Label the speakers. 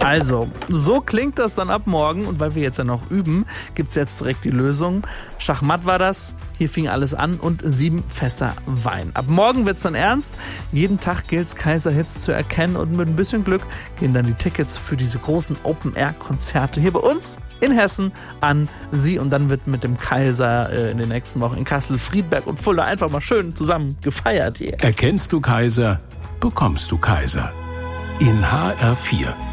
Speaker 1: Also, so klingt das dann ab morgen. Und weil wir jetzt ja noch üben, gibt's jetzt direkt die Lösung. Schachmatt war das. Hier fing alles an und 7 Fässer Wein. Ab morgen wird's dann ernst. Jeden Tag gilt's, Kaiser-Hits zu erkennen. Und mit ein bisschen Glück gehen dann die Tickets für diese großen Open-Air-Konzerte hier bei uns in Hessen an Sie. Und dann wird mit dem Kaiser in den nächsten Wochen in Kassel, Friedberg und Fulda einfach mal schön zusammen gefeiert hier.
Speaker 2: Erkennst du Kaiser, bekommst du Kaiser. In HR4.